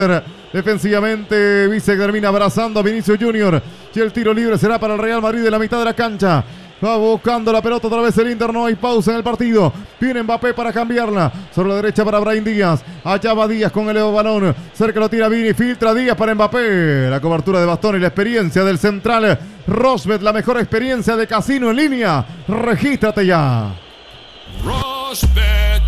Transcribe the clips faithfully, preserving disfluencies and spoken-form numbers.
Defensivamente, Vice termina abrazando a Vinicius Junior. Y el tiro libre será para el Real Madrid de la mitad de la cancha. Va buscando la pelota otra vez el Inter, no hay pausa en el partido. Viene Mbappé para cambiarla. Sobre la derecha para Brahim Díaz. Allá va Díaz con el balón. Cerca lo tira Vini, filtra Díaz para Mbappé. La cobertura de Bastón y la experiencia del central Rosbet, la mejor experiencia de casino en línea. Regístrate ya. Rosbet.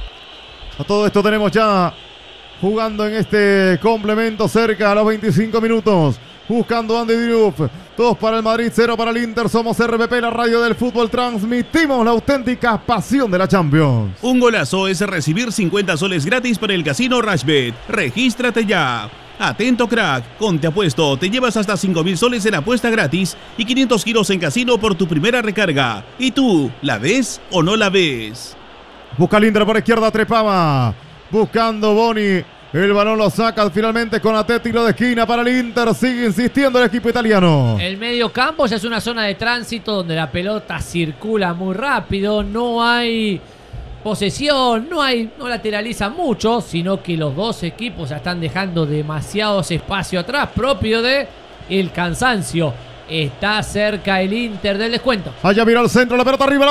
A todo esto tenemos ya jugando en este complemento cerca a los veinticinco minutos. Buscando Andy Diouf. Dos para el Madrid, cero para el Inter. Somos R B P, la radio del fútbol. Transmitimos la auténtica pasión de la Champions. Un golazo es recibir cincuenta soles gratis para el casino Rashbet. Regístrate ya. Atento, crack. Con Te Apuesto te llevas hasta cinco mil soles en apuesta gratis y quinientos giros en casino por tu primera recarga. ¿Y tú, la ves o no la ves? Busca el Inter por izquierda, trepaba. Buscando Boni. El balón lo saca finalmente con Até, tiro de esquina para el Inter. Sigue insistiendo el equipo italiano. El medio campo ya es una zona de tránsito donde la pelota circula muy rápido. No hay posesión, no, hay, no lateraliza mucho, sino que los dos equipos ya están dejando demasiados espacio atrás, propio de el cansancio. Está cerca el Inter del descuento. Allá mira al centro, la pelota arriba,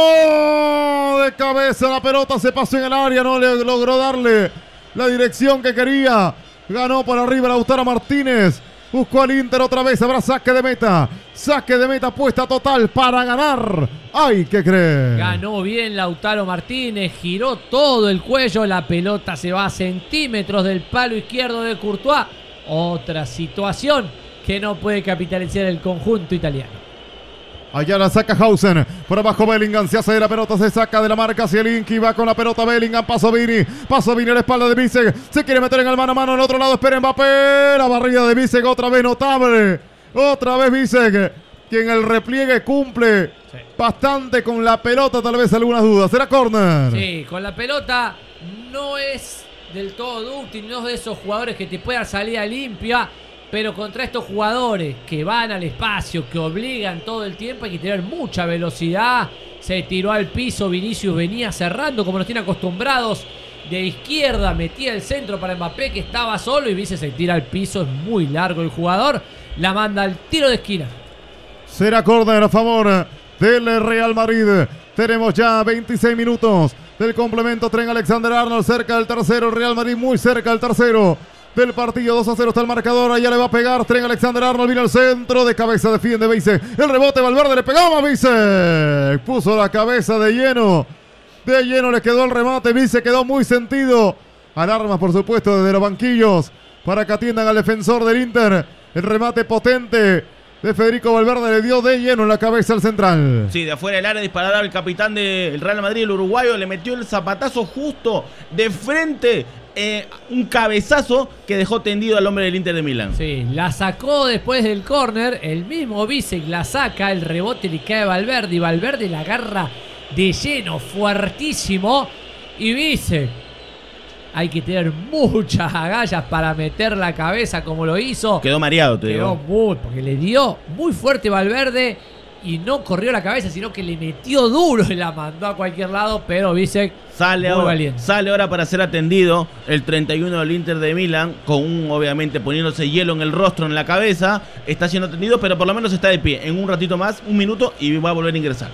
Lautaro. De cabeza la pelota se pasó en el área, no le logró darle la dirección que quería. Ganó por arriba Lautaro Martínez. Buscó al Inter otra vez. Habrá saque de meta. Saque de meta, apuesta total para ganar. Hay que creer. Ganó bien Lautaro Martínez. Giró todo el cuello. La pelota se va a centímetros del palo izquierdo de Courtois. Otra situación que no puede capitalizar el conjunto italiano. Allá la saca Hausen. Por abajo Bellingham. Se hace de la pelota. Se saca de la marca Zielinski. Va con la pelota Bellingham. Paso Vini. Paso Vini a la espalda de Bisek. Se quiere meter en el mano a mano. En el otro lado espera Mbappé. La barrida de Bisek otra vez notable. Otra vez Bisek. Quien el repliegue cumple sí. bastante con la pelota. Tal vez algunas dudas. Será córner. Sí, con la pelota no es del todo útil. No es de esos jugadores que te puedan salir a limpia. Pero contra estos jugadores que van al espacio, que obligan todo el tiempo, hay que tener mucha velocidad. Se tiró al piso, Vinicius venía cerrando como nos tiene acostumbrados. De izquierda metía el centro para Mbappé, que estaba solo, y Vinicius se tira al piso. Es muy largo el jugador. La manda al tiro de esquina. Será córner a favor del Real Madrid. Tenemos ya veintiséis minutos del complemento. Trent Alexander-Arnold cerca del tercero. Real Madrid muy cerca del tercero del partido. Dos a cero está el marcador. Allá le va a pegar Trent Alexander-Arnold. Viene al centro. De cabeza defiende Vice. El rebote Valverde le pegaba a Vice. Puso la cabeza de lleno. De lleno le quedó el remate. Vice quedó muy sentido. Alarmas, por supuesto, desde los banquillos para que atiendan al defensor del Inter. El remate potente de Federico Valverde le dio de lleno en la cabeza al central. Sí, de afuera del área disparaba el capitán del Real Madrid, el uruguayo. Le metió el zapatazo justo de frente. Eh, un cabezazo que dejó tendido al hombre del Inter de Milán. Sí, la sacó después del córner. El mismo Bisek la saca. El rebote le cae a Valverde. Y Valverde la agarra de lleno, fuertísimo. Y Bisek, hay que tener muchas agallas para meter la cabeza como lo hizo. Quedó mareado, te Quedó digo. muy, porque le dio muy fuerte Valverde. Y no corrió la cabeza, sino que le metió duro y la mandó a cualquier lado. Pero Bisek sale muy ahora, valiente. sale ahora para ser atendido el treinta y uno del Inter de Milán, con un, obviamente poniéndose hielo en el rostro, en la cabeza. Está siendo atendido, pero por lo menos está de pie. En un ratito más, un minuto, y va a volver a ingresar.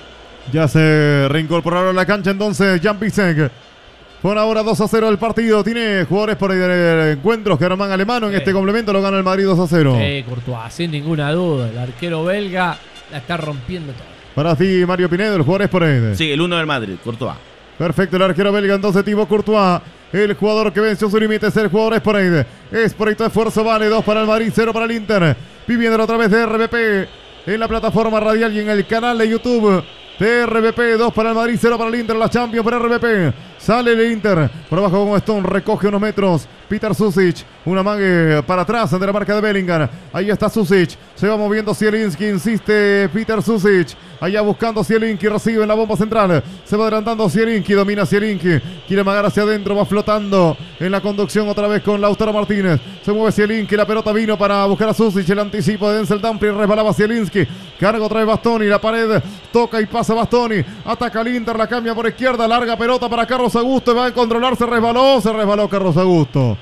Ya se reincorporaron a la cancha entonces Jan Bisek. Por ahora dos a cero el partido. Tiene jugadores por el encuentro. Germán Alemano en Sí. este complemento lo gana el Madrid dos a cero. Sí, Courtois, sin ninguna duda. El arquero belga la está rompiendo todo. Para ti, Mario Pinedo, el jugador es por él. Sí, el uno del Madrid, Courtois. Perfecto, el arquero belga entonces Thibaut Courtois. El jugador que venció su límite es el jugador es por él. Es por esto esfuerzo vale. Dos para el Madrid, cero para el Inter. Viviendo a través de R B P en la plataforma radial y en el canal de YouTube de R B P. Dos para el Madrid, cero para el Inter. La Champions para R B P. Sale el Inter. Por abajo con Stone. Recoge unos metros. Peter Susic. Una mague para atrás ante la marca de Bellingham. Ahí está Susic. Se va moviendo Zielinski. Insiste Peter Susic. Allá buscando Zielinski. Recibe en la bomba central. Se va adelantando Zielinski. Domina Zielinski. Quiere amagar hacia adentro. Va flotando en la conducción otra vez con Lautaro Martínez. Se mueve Zielinski. La pelota vino para buscar a Susic. El anticipo de Denzel Dumfries. Resbalaba Zielinski. Carga otra vez Bastoni. La pared toca y pasa Bastoni. Ataca el Inter. La cambia por izquierda. Larga pelota para Carlos Augusto. Va a controlar. Se resbaló. Se resbaló Carlos Augusto.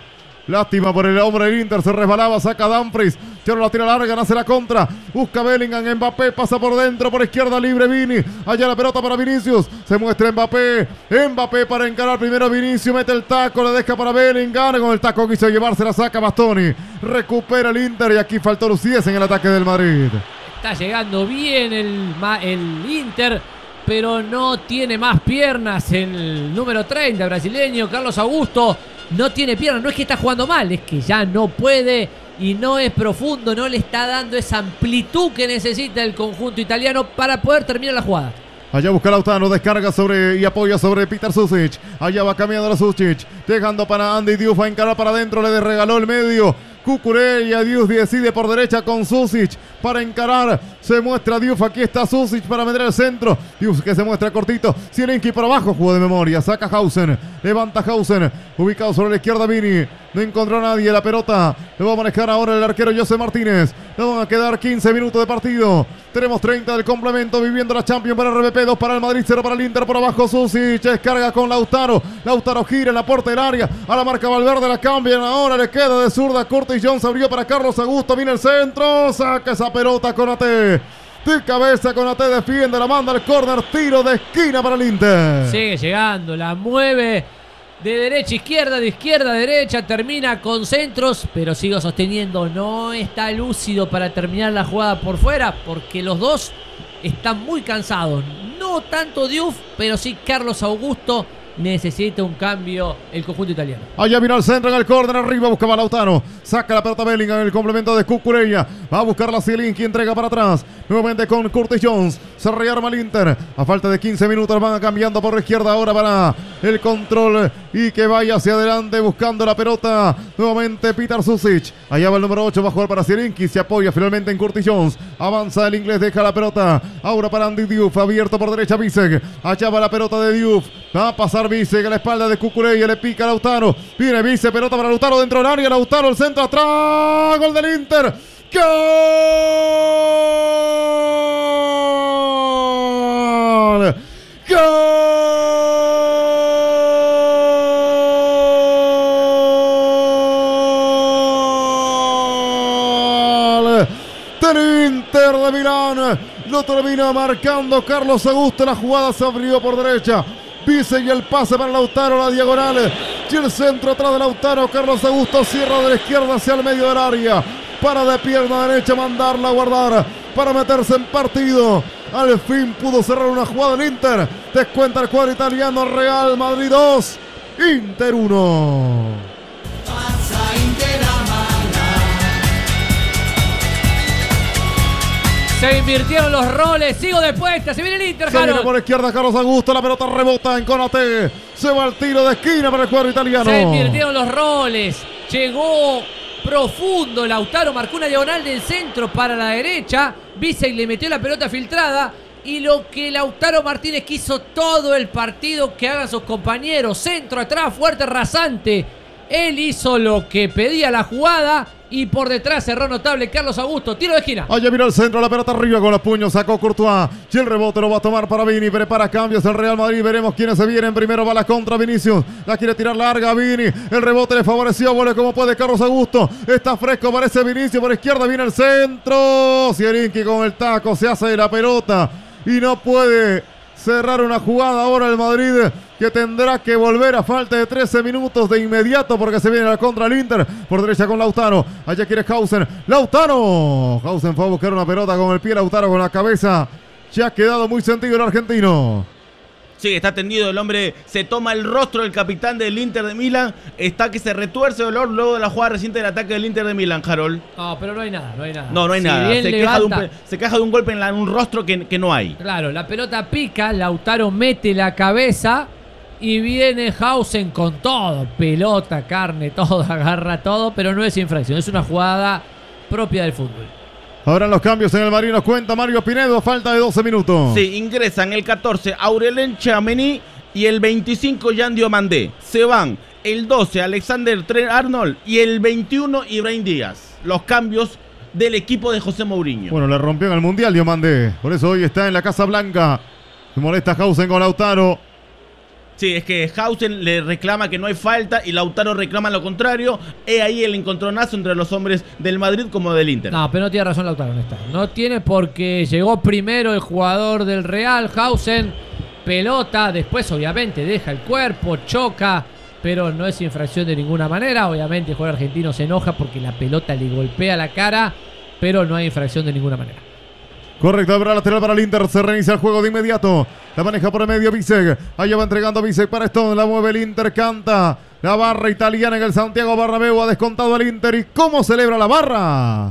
Lástima por el hombre del Inter, se resbalaba, saca Dumfries. Chero la tira larga, nace la contra. Busca Bellingham, Mbappé pasa por dentro, por izquierda libre Vini. Allá la pelota para Vinicius. Se muestra Mbappé. Mbappé para encarar primero Vinicius, mete el taco, le deja para Bellingham. Con el taco quiso llevarse, la saca Bastoni. Recupera el Inter y aquí faltó lucidez en el ataque del Madrid. Está llegando bien el, el Inter, pero no tiene más piernas. El número treinta brasileño, Carlos Augusto, no tiene piernas. No es que está jugando mal, es que ya no puede y no es profundo, no le está dando esa amplitud que necesita el conjunto italiano para poder terminar la jugada. Allá busca Lautaro, descarga sobre y apoya sobre Peter Susic. Allá va cambiando la Susic, dejando para Andy Diouf a encarar para adentro, le regaló el medio. Cucurella, Diouf decide por derecha con Susic para encarar. Se muestra Diouf, aquí está Susic para meter el centro. Diouf que se muestra cortito. Zielinski por abajo, jugó de memoria. Saca Hausen, levanta Hausen. Ubicado sobre la izquierda Vini. No encontró a nadie la pelota. Lo va a manejar ahora el arquero José Martínez. Le van a quedar quince minutos de partido. Tenemos treinta del complemento, viviendo la Champions para el R B P. dos para el Madrid, cero para el Inter. Por abajo Susic, descarga con Lautaro. Lautaro gira en la puerta del área. A la marca Valverde, la cambian ahora. Le queda de zurda Curtis Jones, abrió para Carlos Augusto. Viene el centro, saca esa pelota con A T. De cabeza con A T, defiende, la manda al córner. Tiro de esquina para el Inter. Sigue llegando, la mueve de derecha a izquierda, de izquierda a derecha, termina con centros, pero sigo sosteniendo, no está lúcido para terminar la jugada por fuera, porque los dos están muy cansados. No tanto Diouf, pero sí Carlos Augusto. Necesita un cambio el conjunto italiano. Allá vino al centro en el córner, arriba buscaba Lautaro. Saca la pelota Bellingham en el complemento de Cucurella. Va a buscar la Zielinski, entrega para atrás. Nuevamente con Curtis Jones. Se rearma el Inter. A falta de quince minutos van cambiando por la izquierda ahora para el control. Y que vaya hacia adelante buscando la pelota. Nuevamente Peter Susic. Allá va el número ocho, va a jugar para Zielinski. Se apoya finalmente en Curtis Jones. Avanza el inglés, deja la pelota. Ahora para Andy Diouf, abierto por derecha Bisek. Allá va la pelota de Diouf. Va a pasar Bisek a la espalda de Cucurella, le pica a Lautaro. Viene Bisek, pelota para Lautaro dentro del área. Lautaro, el centro atrás. Gol del Inter. ¡Gol! ¡Gol! Del Inter de Milán. Lo termina marcando Carlos Augusto. La jugada se abrió por derecha. Pise y el pase para Lautaro, la diagonal. Y el centro atrás de Lautaro. Carlos Augusto cierra de la izquierda hacia el medio del área. Para de pierna derecha mandarla a guardar. Para meterse en partido. Al fin pudo cerrar una jugada del Inter. Descuenta el cuadro italiano. Real Madrid dos, Inter uno. Se invirtieron los roles, sigo de puesta, se viene el Inter, Se viene por la izquierda Carlos Augusto, la pelota rebota en Konaté. Se va el tiro de esquina para el cuadro italiano. Se invirtieron los roles, llegó profundo Lautaro, marcó una diagonal del centro para la derecha. Bisek le metió la pelota filtrada. Y lo que Lautaro Martínez quiso todo el partido que hagan sus compañeros. Centro atrás, fuerte, rasante. Él hizo lo que pedía la jugada. Y por detrás cerró notable Carlos Augusto. Tiro de esquina. Allá vino el centro, la pelota arriba con los puños. Sacó Courtois. Y el rebote lo va a tomar para Vini. Prepara cambios el Real Madrid. Veremos quiénes se vienen. Primero va la contra Vinicius. La quiere tirar larga Vini. El rebote le favoreció. Vuelve como puede Carlos Augusto. Está fresco. Parece Vinicius. Por izquierda viene el centro. Zielinski con el taco. Se hace de la pelota. Y no puede cerrar una jugada ahora el Madrid, que tendrá que volver a falta de trece minutos de inmediato, porque se viene la contra el Inter. Por derecha con Lautaro. Allá quiere Hausen. Lautaro. Hausen fue a buscar una pelota con el pie. Lautaro con la cabeza. Ya ha quedado muy sentido el argentino. Sí, está tendido el hombre, se toma el rostro del capitán del Inter de Milán, está que se retuerce de dolor luego de la jugada reciente del ataque del Inter de Milán, Harold. No, pero no hay nada, no hay nada. No, no hay si nada, se, levanta, queja de un, se queja de un golpe en, la, en un rostro que, que no hay. Claro, la pelota pica, Lautaro mete la cabeza y viene Hausen con todo, pelota, carne, todo, agarra todo, pero no es infracción, es una jugada propia del fútbol. Ahora los cambios en el Madrid, nos cuenta Mario Pinedo, falta de doce minutos. Sí, ingresan el catorce Aurelien Tchouaméni y el veinticinco Yan Diomandé. Se van el doce Alexander Trent-Arnold y el veintiuno Ibrahim Díaz. Los cambios del equipo de José Mourinho. Bueno, le rompió en el Mundial Diomandé, por eso hoy está en la Casa Blanca. Se molesta Hausen con Lautaro. Sí, es que Hausen le reclama que no hay falta y Lautaro reclama lo contrario. He ahí el encontronazo entre los hombres del Madrid como del Inter. No, pero no tiene razón Lautaro en esta. No tiene porque llegó primero el jugador del Real, Hausen, pelota, después obviamente deja el cuerpo, choca, pero no es infracción de ninguna manera. Obviamente el jugador argentino se enoja porque la pelota le golpea la cara, pero no hay infracción de ninguna manera. Correcto, habrá lateral para el Inter, se reinicia el juego de inmediato. La maneja por el medio Bisek. Allá va entregando Bisek para Stone, la mueve el Inter, canta. La barra italiana en el Santiago Bernabéu ha descontado al Inter. ¿Y cómo celebra la barra?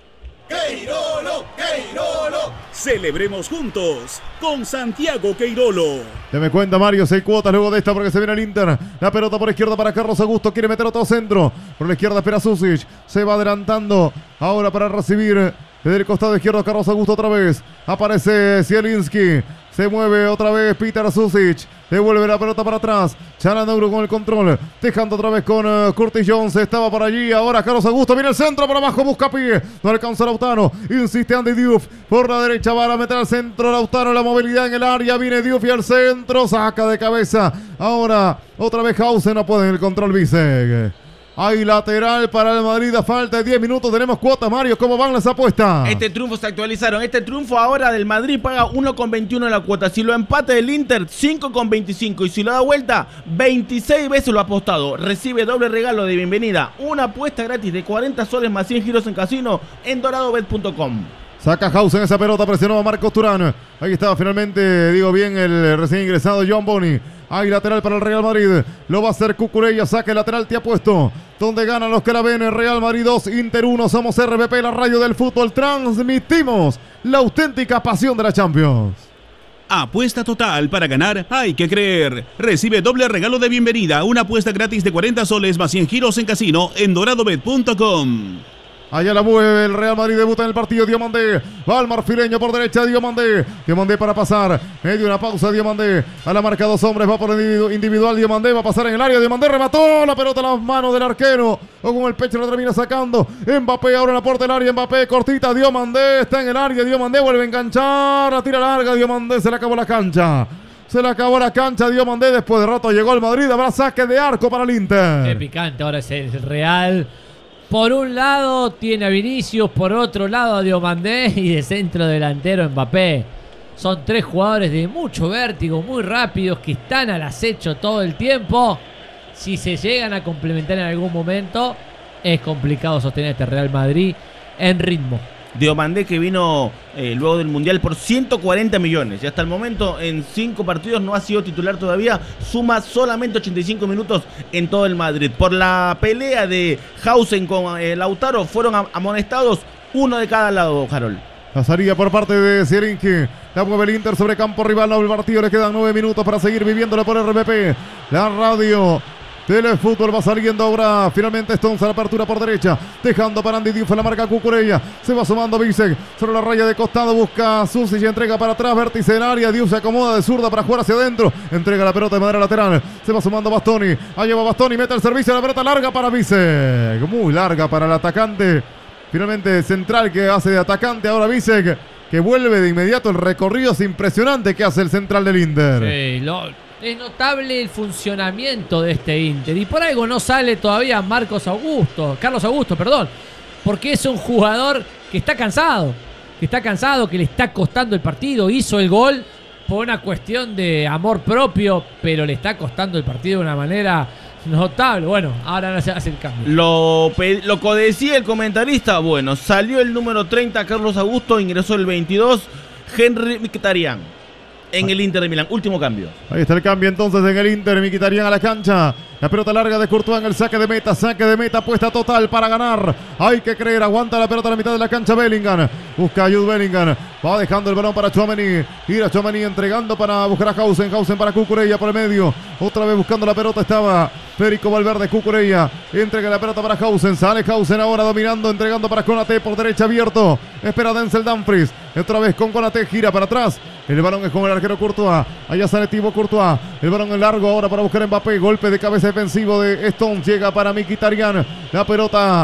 ¡Queirolo, Queirolo! Celebremos juntos con Santiago Queirolo. Te me cuenta Mario, seis cuotas luego de esta porque se viene el Inter. La pelota por izquierda para Carlos Augusto, quiere meter otro centro. Por la izquierda espera Susic, se va adelantando. Ahora para recibir desde el costado izquierdo Carlos Augusto otra vez. Aparece Zielinski. Se mueve otra vez Peter Susic. Devuelve la pelota para atrás. Çalhanoğlu con el control. Dejando otra vez con uh, Curtis Jones. Estaba por allí. Ahora Carlos Augusto. Viene el centro por abajo. Busca pie. No alcanza Lautaro. Insiste Andy Diouf. Por la derecha va a meter al centro. Lautaro. La movilidad en el área. Viene Diouf y al centro. Saca de cabeza. Ahora otra vez Hausen. No puede en el control Bisek. Hay lateral para el Madrid a falta de diez minutos. Tenemos cuotas, Mario. ¿Cómo van las apuestas? Este triunfo se actualizaron. Este triunfo ahora del Madrid paga uno con veintiuno la cuota. Si lo empata el Inter, cinco con veinticinco. Y si lo da vuelta, veintiséis veces lo ha apostado. Recibe doble regalo de bienvenida. Una apuesta gratis de cuarenta soles más cien giros en casino en doradobet punto com. Saca Hausen esa pelota, presionó a Marcos Turán. Ahí estaba finalmente, digo bien, el recién ingresado John Boni. Hay lateral para el Real Madrid. Lo va a hacer Cucurella. Saque lateral, te ha puesto. Donde ganan los que la ven. Real Madrid dos, Inter uno. Somos R B P, la radio del fútbol. Transmitimos la auténtica pasión de la Champions. Apuesta total para ganar hay que creer. Recibe doble regalo de bienvenida. Una apuesta gratis de cuarenta soles más cien giros en casino en doradobet punto com. Allá la mueve el Real Madrid, debuta en el partido Diomandé. Va al marfileño por derecha, Diomandé. Diomandé para pasar. Medio una pausa, Diomandé. A la marca dos hombres, va por el individual. Diomandé va a pasar en el área. Diomandé remató la pelota a las manos del arquero. O con el pecho lo termina sacando. Mbappé ahora en la puerta del área. Mbappé cortita. Diomandé está en el área. Diomandé vuelve a enganchar. La tira larga. Diomandé se le acabó la cancha. Se le acabó la cancha. Diomandé después de rato llegó el Madrid. Habrá saque de arco para el Inter. Qué picante ahora es el Real. Por un lado tiene a Vinicius, por otro lado a Diomandé y de centro delantero Mbappé. Son tres jugadores de mucho vértigo, muy rápidos, que están al acecho todo el tiempo. Si se llegan a complementar en algún momento, es complicado sostener este Real Madrid en ritmo. Diomandé que vino eh, luego del Mundial por ciento cuarenta millones y hasta el momento en cinco partidos no ha sido titular todavía, suma solamente ochenta y cinco minutos en todo el Madrid. Por la pelea de Hausen con eh, Lautaro fueron amonestados uno de cada lado, Harold. Pasaría por parte de Zielinski. La mueve el Inter sobre campo rival. No, el partido le quedan nueve minutos para seguir viviéndolo por R B P. La radio Telefútbol va saliendo ahora. Finalmente Stones a la apertura por derecha. Dejando para Andy Diouf en la marca Cucurella. Se va sumando Bisek. Sobre la raya de costado busca Susic y entrega para atrás. Vértice del área. Diouf se acomoda de zurda para jugar hacia adentro. Entrega la pelota de manera lateral. Se va sumando Bastoni. Allá va Bastoni. Mete el servicio. La pelota larga para Bisek. Muy larga para el atacante. Finalmente central que hace de atacante. Ahora Bisek, que vuelve de inmediato. El recorrido es impresionante que hace el central del Inter. Sí, lo... Es notable el funcionamiento de este Inter. Y por algo no sale todavía Marcos Augusto. Carlos Augusto, perdón. Porque es un jugador que está cansado. Que está cansado, que le está costando el partido. Hizo el gol por una cuestión de amor propio, pero le está costando el partido de una manera notable. Bueno, ahora no se hace el cambio. Lo, lo codecía el comentarista. Bueno, salió el número treinta, Carlos Augusto. Ingresó el veintidós, Henry Mkhitaryan. En el Inter de Milán, último cambio. Ahí está el cambio entonces en el Inter. Mkhitaryan a la cancha. La pelota larga de Courtois en el saque de meta. Saque de meta, apuesta total para ganar. Hay que creer, aguanta la pelota a la mitad de la cancha Bellingham. Busca a Jude Bellingham. Va dejando el balón para Tchouaméni. Gira Tchouaméni entregando para buscar a Hausen. Hausen para Cucurella por el medio. Otra vez buscando la pelota estaba Federico Valverde. Cucurella entrega la pelota para Hausen. Sale Hausen ahora dominando, entregando para Konaté por derecha abierto. Espera Denzel Dumfries. Otra vez con Konaté, gira para atrás. El balón es con el arquero Courtois. Allá sale Thibaut Courtois. El balón en largo ahora para buscar a Mbappé. Golpe de cabeza defensivo de Stones. Llega para Mkhitaryan. La pelota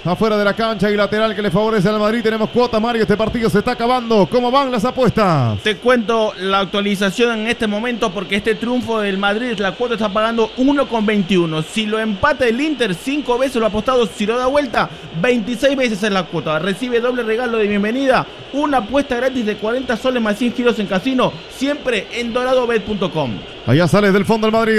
afuera de la cancha y lateral que le favorece al Madrid. Tenemos cuota, Mario, este partido se está acabando. ¿Cómo van las apuestas? Te cuento la actualización en este momento porque este triunfo del Madrid, la cuota está pagando uno con veintiuno. Si lo empata el Inter, cinco veces lo ha apostado. Si lo da vuelta, veintiséis veces es la cuota. Recibe doble regalo de bienvenida, una apuesta gratis de cuarenta soles más cien giros en casino, siempre en doradobet punto com. Allá sale del fondo el Madrid.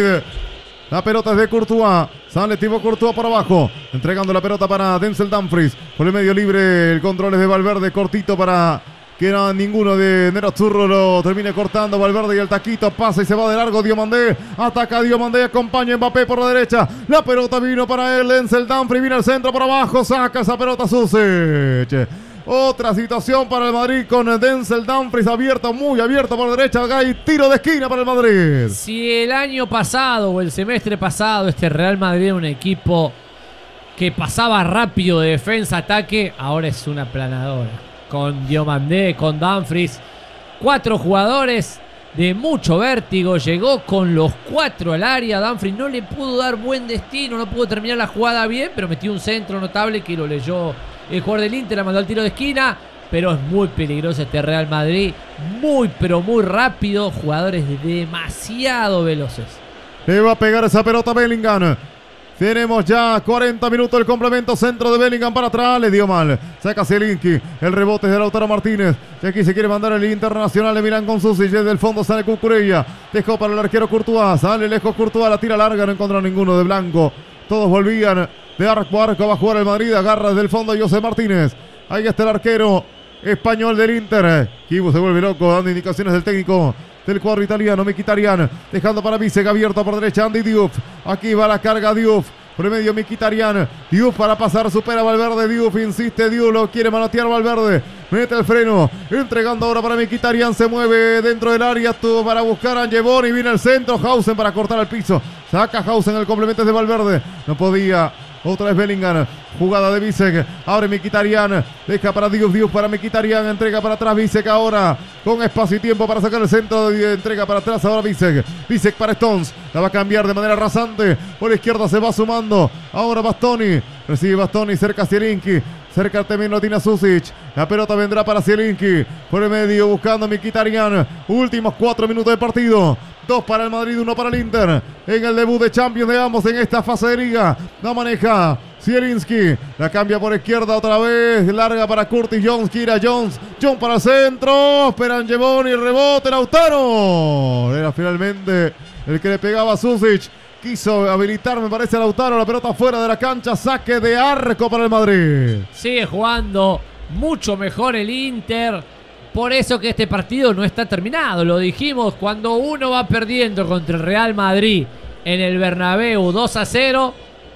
La pelota es de Courtois. Sale Thibaut Courtois por abajo. Entregando la pelota para Denzel Dumfries. Por el medio libre. El control es de Valverde. Cortito para que no, ninguno de Nerazzurro lo termine cortando. Valverde y el taquito pasa y se va de largo. Diomandé. Ataca Diomandé. Acompaña Mbappé por la derecha. La pelota vino para él. Denzel Dumfries viene al centro por abajo. Saca esa pelota Susic. Otra situación para el Madrid con Denzel Dumfries abierto, muy abierto por derecha. Acá hay tiro de esquina para el Madrid. Si el año pasado o el semestre pasado este Real Madrid era un equipo que pasaba rápido de defensa a ataque, ahora es una planadora. Con Diomandé, con Dumfries, cuatro jugadores de mucho vértigo. Llegó con los cuatro al área. Dumfries no le pudo dar buen destino, no pudo terminar la jugada bien, pero metió un centro notable que lo leyó el jugador del Inter, la mandó al tiro de esquina. Pero es muy peligroso este Real Madrid. Muy, pero muy rápido. Jugadores demasiado veloces. Le va a pegar esa pelota a Bellingham. Tenemos ya cuarenta minutos. El complemento, centro de Bellingham para atrás. Le dio mal. Saca Zielinski. El rebote es de Lautaro Martínez. Y aquí se quiere mandar el Internacional de Milán con Susic. Desde el fondo sale Cucurella. Dejó para el arquero Courtois. Sale lejos Courtois. La tira larga. No encontró ninguno de blanco. Todos volvían de arco a arco. Va a jugar el Madrid. Agarra desde el fondo José Martínez. Ahí está el arquero español del Inter. Kibu se vuelve loco dando indicaciones del técnico del cuadro italiano, Mkhitaryan, dejando para Bisek, abierto por derecha Andy Diouf. Aquí va la carga Diouf. Por el medio Mkhitaryan. Diouf para pasar, supera Valverde. Diouf insiste, Diouf lo quiere manotear Valverde. Mete el freno. Entregando ahora para Mkhitaryan. Se mueve dentro del área. Tuvo para buscar a Angeboni. Viene al centro. Hausen para cortar al piso. Saca Hausen el complemento de Valverde. No podía. Otra vez Bellingham. Jugada de Bisek. Abre Mkhitaryan. Deja para Diouf. Diouf para Mkhitaryan. Entrega para atrás Bisek ahora. Con espacio y tiempo para sacar el centro. Entrega para atrás ahora Bisek. Bisek para Stones. La va a cambiar de manera rasante. Por la izquierda se va sumando. Ahora Bastoni. Recibe Bastoni. Cerca Zielinski. Cerca también lo tiene Susic. La pelota vendrá para Zielinski. Por el medio buscando a Mkhitaryan. Últimos cuatro minutos de partido. Dos para el Madrid, uno para el Inter. En el debut de Champions de ambos en esta fase de liga. La maneja Zielinski. La cambia por izquierda otra vez. Larga para Curtis Jones. Gira Jones. Jones para el centro. Espera Angeboni. Rebote Lautaro. Era finalmente el que le pegaba a Susic. Quiso habilitar, me parece, a Lautaro. La pelota fuera de la cancha. Saque de arco para el Madrid. Sigue jugando mucho mejor el Inter. Por eso que este partido no está terminado. Lo dijimos, cuando uno va perdiendo contra el Real Madrid en el Bernabéu dos a cero,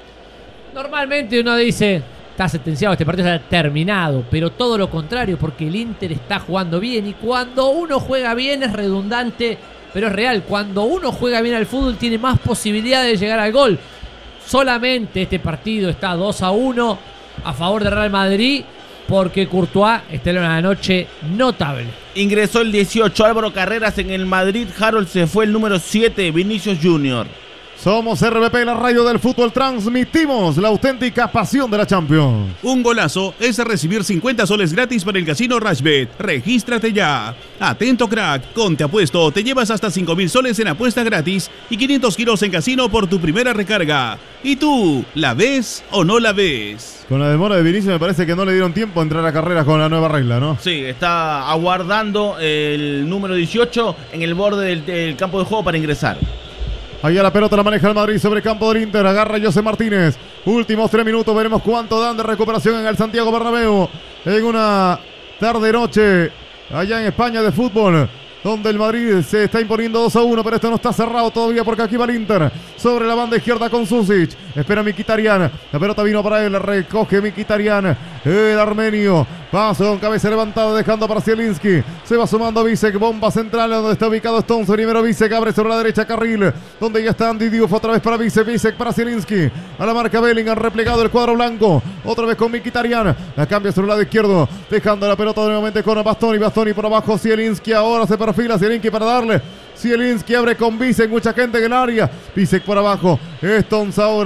normalmente uno dice, está sentenciado, este partido está terminado. Pero todo lo contrario, porque el Inter está jugando bien. Y cuando uno juega bien es redundante, pero es real. Cuando uno juega bien al fútbol tiene más posibilidades de llegar al gol. Solamente este partido está dos a uno a favor del Real Madrid, porque Courtois está en una noche notable. Ingresó el dieciocho Álvaro Carreras en el Madrid. Harold se fue el número siete Vinicius Junior Somos R B P, la radio del fútbol. Transmitimos la auténtica pasión de la Champions. Un golazo es recibir cincuenta soles gratis para el casino Rashbet. Regístrate ya. Atento, crack. Con Te Apuesto te llevas hasta cinco mil soles en apuesta gratis y quinientos giros en casino por tu primera recarga. ¿Y tú, la ves o no la ves? Con la demora de Vinicius me parece que no le dieron tiempo a entrar a carreras con la nueva regla, ¿no? Sí, está aguardando el número dieciocho en el borde del, del campo de juego para ingresar. Allá la pelota la maneja el Madrid sobre el campo del Inter. Agarra José Martínez. Últimos tres minutos. Veremos cuánto dan de recuperación en el Santiago Bernabéu. En una tarde-noche allá en España de fútbol, donde el Madrid se está imponiendo dos a uno, pero esto no está cerrado todavía porque aquí va el Inter. Sobre la banda izquierda con Susic. Espera Mkhitaryan. La pelota vino para él. Recoge Mkhitaryan. El armenio. Paso con cabeza levantada dejando para Zielinski. Se va sumando Bisek. Bomba central donde está ubicado Stones. Primero Bisek. Abre sobre la derecha carril, donde ya está Andy Diouf. Otra vez para Bisek. Bisek para Zielinski. A la marca Bellingham. Replegado el cuadro blanco. Otra vez con Mkhitaryan. La cambia sobre el lado izquierdo. Dejando la pelota nuevamente con Bastoni. Bastoni por abajo. Zielinski ahora se perfila. Zielinski para darle. Zielinski abre con Bisek. Mucha gente en el área. Bisek por abajo. Stones ahora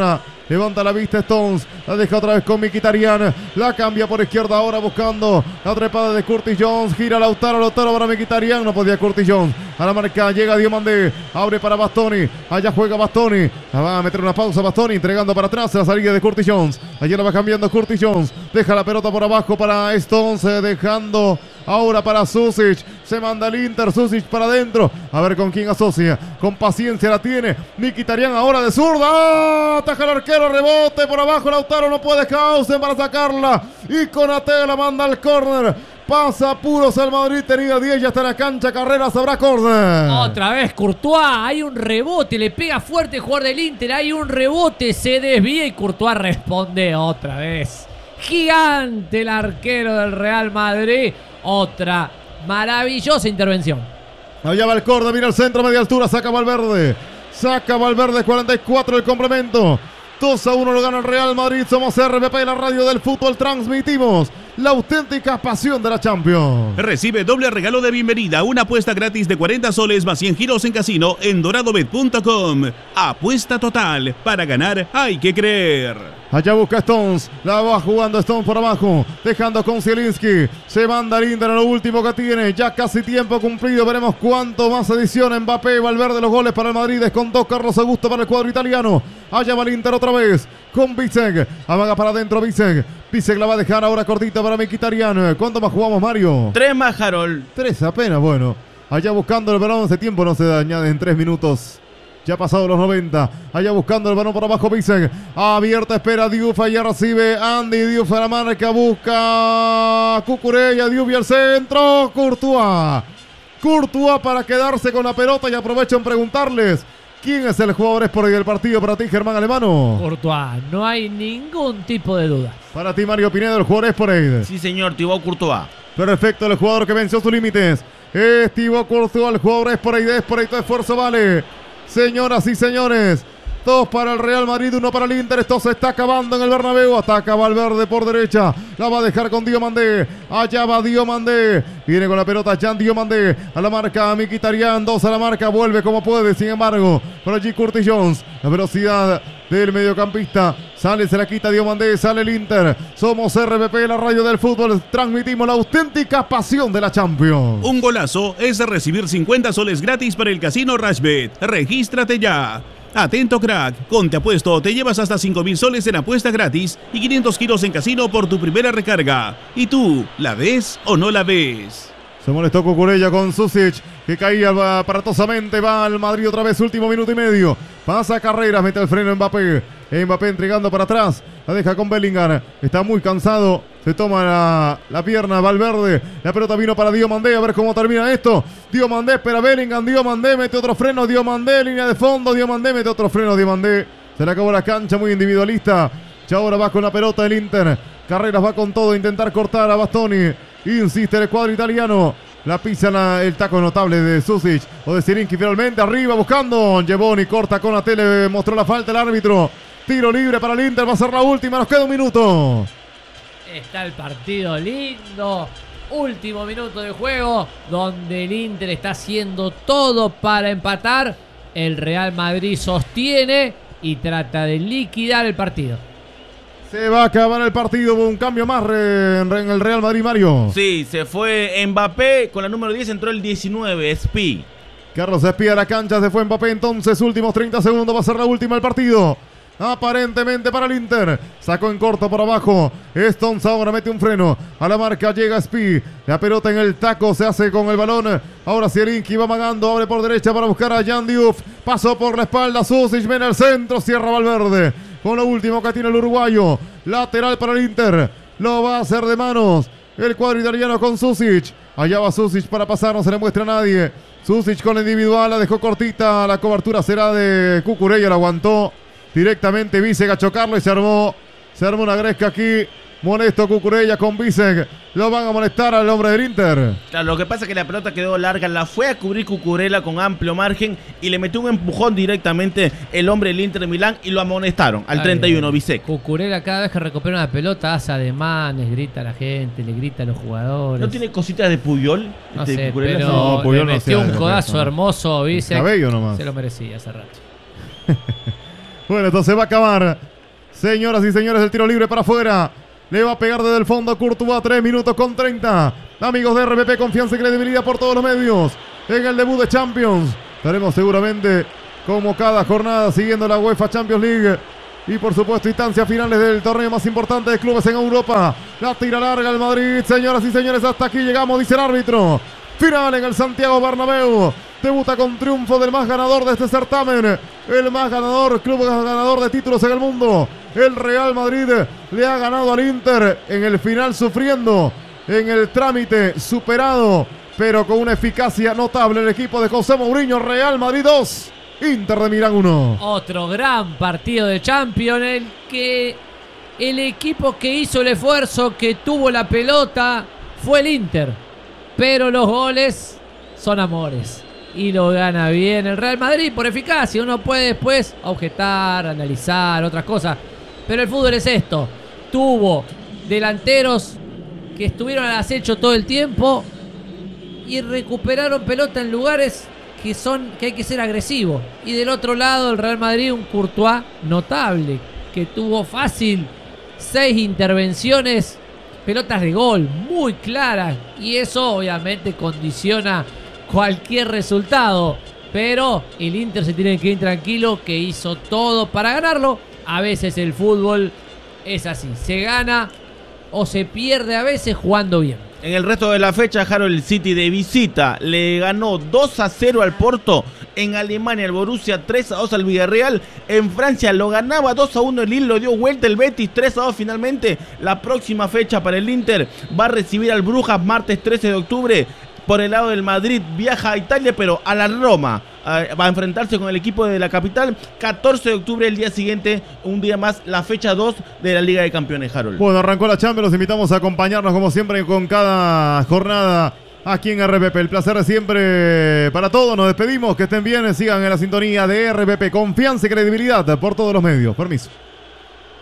Levanta la vista Stones. La deja otra vez con Mkhitaryan. La cambia por izquierda ahora buscando la trepada de Curtis Jones. Gira Lautaro. Lautaro para Mkhitaryan. No podía Curtis Jones. A la marca llega Diomandé. Abre para Bastoni. Allá juega Bastoni. La va a meter una pausa Bastoni. Entregando para atrás la salida de Curtis Jones. Allí la va cambiando Curtis Jones. Deja la pelota por abajo para Stones. Dejando ahora para Susic. Se manda el Inter. Susic para adentro. A ver con quién asocia. Con paciencia la tiene. Mkhitaryan ahora de zurda. ¡Ah! Ataja el arquero. Rebote por abajo. Lautaro no puede. Hausen para sacarla. Y Konaté la manda al córner. Pasa apuros al Madrid. Tenía diez. Ya está en la cancha. Carreras. Habrá córner. Otra vez Courtois. Hay un rebote. Le pega fuerte el jugador del Inter. Hay un rebote. Se desvía y Courtois responde otra vez. Gigante el arquero del Real Madrid. Otra maravillosa intervención. Allá va el córner, mira el centro, media altura, saca Valverde. Saca Valverde, cuarenta y cuatro el complemento. dos a uno lo gana el Real Madrid. Somos R P P, la radio del fútbol. Transmitimos la auténtica pasión de la Champions. Recibe doble regalo de bienvenida. Una apuesta gratis de cuarenta soles más cien giros en casino en doradobet punto com. Apuesta total. Para ganar hay que creer. Allá busca Stones. La va jugando Stones por abajo. Dejando con Zielinski. Se manda el Inter a lo último que tiene. Ya casi tiempo cumplido. Veremos cuánto más edición. Mbappé, Valverde, los goles para el Madrid. Descontó Carlos Augusto para el cuadro italiano. Allá va el Inter otra vez. Con Vicek. Amaga para adentro Vicek. Vicek la va a dejar ahora cortita para Mkhitaryan. ¿Cuánto más jugamos, Mario? Tres más, Harold. Tres apenas, bueno. Allá buscando el balón. Ese tiempo no se añade en tres minutos. Ya pasado los noventa. Allá buscando el balón por abajo Vicek. Abierta espera Diouf. Allá recibe Andy Diouf a la marca. Busca Cucurella. Diouf y al centro. Courtois. Courtois para quedarse con la pelota. Y aprovecho en preguntarles. ¿Quién es el jugador por el partido para ti, Germán Alemano? Courtois, no hay ningún tipo de duda. Para ti, Mario Pinedo, el jugador es por ahí. Sí, señor, Thibaut Courtois. Perfecto, el jugador que venció sus límites. Es Thibaut Courtois, el jugador es por ahí, es por ahí, todo esfuerzo vale. Señoras y señores, dos para el Real Madrid, uno para el Inter. Esto se está acabando en el Bernabéu. Ataca Valverde por derecha. La va a dejar con Diomandé. Allá va Diomandé. Viene con la pelota Jan Diomandé. A la marca Mkhitaryan. Dos a la marca. Vuelve como puede. Sin embargo, por allí Curtis Jones. La velocidad del mediocampista. Sale, se la quita Diomandé. Sale el Inter. Somos R P P, la radio del fútbol. Transmitimos la auténtica pasión de la Champions. Un golazo es recibir cincuenta soles gratis para el casino Rashbet. Regístrate ya. Atento crack, con Te Apuesto te llevas hasta cinco mil soles en apuesta gratis y quinientos giros en casino por tu primera recarga. ¿Y tú, la ves o no la ves? Se molestó Cucurella con Susic, que caía aparatosamente. Va al Madrid otra vez, último minuto y medio. Pasa Carreras, mete el freno Mbappé. Mbappé entregando para atrás. La deja con Bellingham. Está muy cansado. Se toma la, la pierna Valverde. La pelota vino para Diomandé. A ver cómo termina esto. Diomandé espera Bellingham. Diomandé mete otro freno. Diomandé, línea de fondo. Diomandé mete otro freno. Diomandé. Se le acabó la cancha, muy individualista. Ya ahora va con la pelota el Inter. Carreras va con todo a intentar cortar a Bastoni. Insiste el cuadro italiano. La pisa la, el taco notable de Susic o de Zielinski finalmente. Arriba buscando. Giovoni corta con la tele. Mostró la falta el árbitro. Tiro libre para el Inter. Va a ser la última. Nos queda un minuto. Está el partido lindo. Último minuto de juego. Donde el Inter está haciendo todo para empatar. El Real Madrid sostiene y trata de liquidar el partido. Se va a acabar el partido. Hubo un cambio más en el Real Madrid, Mario. Sí, se fue Mbappé. Con la número diez entró el diecinueve, Espi. Carlos Espía a la cancha. Se fue Mbappé entonces. Últimos treinta segundos. Va a ser la última del partido. Aparentemente para el Inter. Sacó en corto por abajo. Stones ahora mete un freno. A la marca llega Spi. La pelota en el taco. Se hace con el balón. Ahora Zielinski va magando. Abre por derecha para buscar a Jan Diouf. Pasó por la espalda. Susic viene al centro. Cierra Valverde. Con lo último que tiene el uruguayo. Lateral para el Inter. Lo va a hacer de manos el cuadro italiano con Susic. Allá va Susic para pasar. No se le muestra a nadie. Susic con la individual. La dejó cortita. La cobertura será de Cucurella. La aguantó directamente Vicek a chocarlo y se armó. Se armó una gresca aquí. Molesto Cucurella con Vicek. Lo van a molestar al hombre del Inter. Claro, lo que pasa es que la pelota quedó larga. La fue a cubrir Cucurella con amplio margen y le metió un empujón directamente el hombre del Inter de Milán y lo amonestaron al treinta y uno, Vicek. Cucurella cada vez que recupera una pelota hace ademanes, grita a la gente, le grita a los jugadores. ¿No tiene cositas de Puyol? No este sé, Cucurella? pero No, Puyol le no metió hacía un de codazo eso, ¿no? hermoso, Vicek. Cabello nomás. Se lo merecía hace rato. Bueno, entonces va a acabar Señoras y señores, el tiro libre para afuera. Le va a pegar desde el fondo Courtois, tres minutos con treinta. Amigos de R B P, confianza y credibilidad por todos los medios. En el debut de Champions. Estaremos seguramente, como cada jornada, siguiendo la UEFA Champions League. Y por supuesto, instancias finales del torneo más importante de clubes en Europa. La tira larga el Madrid. Señoras y señores, hasta aquí llegamos, dice el árbitro. Final en el Santiago Bernabéu. Debuta con triunfo del más ganador de este certamen. El más ganador, club ganador de títulos en el mundo. El Real Madrid le ha ganado al Inter en el final, sufriendo. En el trámite, superado, pero con una eficacia notable el equipo de José Mourinho. Real Madrid dos, Inter de Milán uno. Otro gran partido de Champions, el que el equipo que hizo el esfuerzo, que tuvo la pelota, fue el Inter. Pero los goles son amores. Y lo gana bien el Real Madrid por eficacia. Uno puede después objetar, analizar otras cosas. Pero el fútbol es esto. Tuvo delanteros que estuvieron al acecho todo el tiempo y recuperaron pelota en lugares que son que hay que ser agresivo. Y del otro lado el Real Madrid, un Courtois notable, que tuvo fácil seis intervenciones, pelotas de gol muy claras, y eso obviamente condiciona cualquier resultado. Pero el Inter se tiene que ir tranquilo, que hizo todo para ganarlo. A veces el fútbol es así, se gana o se pierde a veces jugando bien. En el resto de la fecha, Harold, el City de visita le ganó dos a cero al Porto. En Alemania el Borussia tres a dos al Villarreal. En Francia lo ganaba dos a uno el Lille, lo dio vuelta el Betis tres a dos finalmente. La próxima fecha para el Inter va a recibir al Brujas martes trece de octubre. Por el lado del Madrid viaja a Italia, pero a la Roma. Uh, va a enfrentarse con el equipo de la capital. catorce de octubre, el día siguiente, un día más, la fecha dos de la Liga de Campeones, Harold. Bueno, arrancó la Champions, los invitamos a acompañarnos como siempre con cada jornada aquí en R P P. El placer de siempre para todos, nos despedimos, que estén bien, sigan en la sintonía de R P P. Confianza y credibilidad por todos los medios. Permiso.